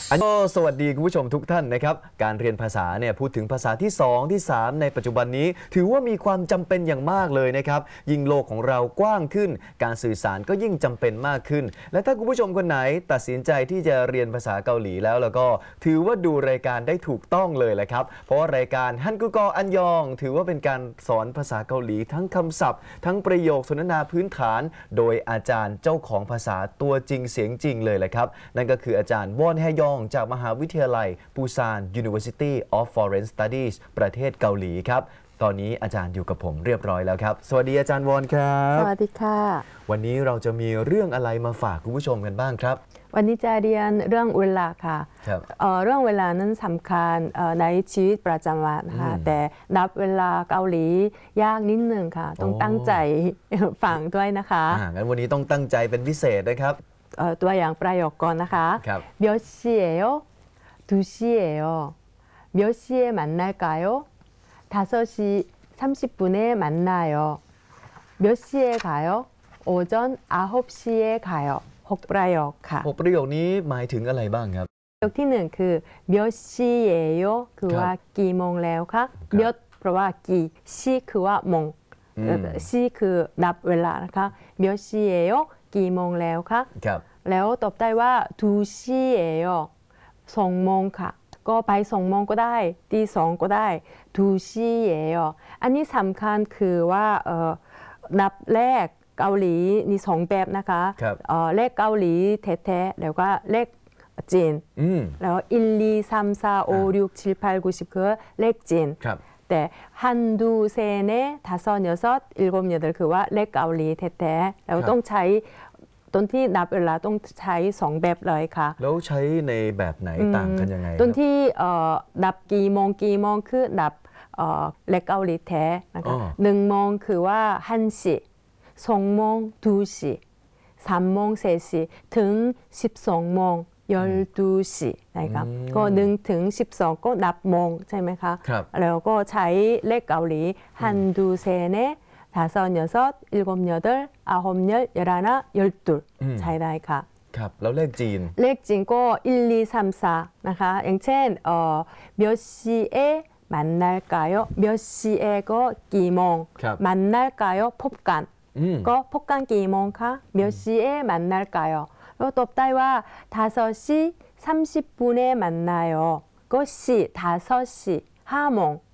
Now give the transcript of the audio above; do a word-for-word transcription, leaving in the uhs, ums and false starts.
อันสวัสดีคุณผู้ชมทุกท่านนะครับการเรียนภาษาเนี่ยพูดถึงภาษาที่สองที่สามในปัจจุบันนี้ถือว่ามีความจำเป็นอย่างมากเลยนะครับยิ่งโลกของเรากว้างขึ้นการสื่อสารก็ยิ่งจำเป็นมากขึ้นและถ้าคุณผู้ชมคนไหนตัดสินใจที่จะเรียนภาษาเกาหลีแล้วแล้วก็ถือว่าดูรายการได้ถูกต้องเลยแหละครับเพราะว่ารายการฮันกุกออันยองถือว่าเป็นการสอนภาษาเกาหลีทั้งคำศัพท์ทั้งประโยคสนทนาพื้นฐานโดยอาจารย์เจ้าของภาษาตัวจริงเสียงจริงเลยแหละครับนั่นก็คืออาจารย์วอนแฮยองจากมหาวิทยาลัยปูซาน University of Foreign Studies ประเทศเกาหลีครับตอนนี้อาจารย์อยู่กับผมเรียบร้อยแล้วครับสวัสดีอาจารย์วอนครับสวัสดีค่ะวันนี้เราจะมีเรื่องอะไรมาฝากคุณผู้ชมกันบ้างครับวันนี้จะเรียนเรื่องเวลาค่ะเ, เรื่องเวลานั้นสำคัญในชีวิตประจำวันนะคะแต่นับเวลาเกาหลียากนิดนึงค่ะต้องตั้งใจฟังด้วยนะคะงั้นวันนี้ต้องตั้งใจเป็นพิเศษนะครับตัวอย่างประโยคก่อนนะคะ몇 시예요? 두 시예요. 몇 시에 만날까요? 다섯 시 삼십 분에 만나요. 몇 시에 가요? 오전 아홉 시에 가요. หกประโยคค่ะหกประโยคนี้หมายถึงอะไรบ้างครับประโยคที่หนึ่งคือ몇 시예요คือว่ากี่โมงแล้วคะ몇เพราะว่ากี่시คือว่าโมง시คือนับเวลานะคะ몇 시예요กี่โมงแล้วคะแล้วตอบได้ว่า두 시예요สองโมงค่ะก็ไปสองโมงก็ได้ตีสองก็ได้두 시예요อันนี้สำคัญคือว่านับเลขเกาหลีมีสองแบบนะคะเลขเกาหลีแท้ๆแล้วก็เลขจีนแล้ว일, 이, 삼, 사, 오, 육, 칠, 팔, 구, 십คือเลขจีนแต่ฮันดูเซเน่다섯여섯일곱여덟คือว่าเลขเกาหลีแท้ๆแล้วต้องใช้ต้นที่นับเวลาต้องใช้สองแบบเลยค่ะแล้วใช้ในแบบไหนต่างกันยังไงต้นที่นับกี่โมงกี่โมงคือนับเลขเกาหลีแท้นะคะหนึ่งโมงคือว่าฮันสิสองโมงดูสิสามโมงเศษสิถึงสิบสองโมง열두 시นะคะก็หนึ่งถึงสิบสองก็นับโมงใช่ไหมคะแล้วก็ใช้เลขเกาหลีฮันดูเซเน่다섯 여섯 일곱 여덟 아홉 열 열하나 열둘ใช้ได้ค่ะครับแล้วเลขจีนเลขจีนก็일, 이, 삼, 사นะคะอย่างเช่นเอ่อ몇 시에 만날까요 몇 시에ก็กี่โมง만날까요พบกันก็พบกันกี่โมงคะ몇 시에 만날까요แล้วตอบได้ว่า다섯 시 삼십 분에 만나요ก็สี่다섯 시ห้าโมง